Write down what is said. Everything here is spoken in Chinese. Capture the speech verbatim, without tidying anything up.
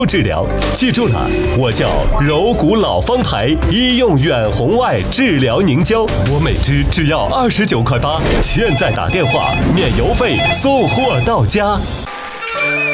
治疗，记住了，我叫柔骨老方台医用远红外治疗凝胶，我每支只要二十九块八，现在打电话免邮费送货到家。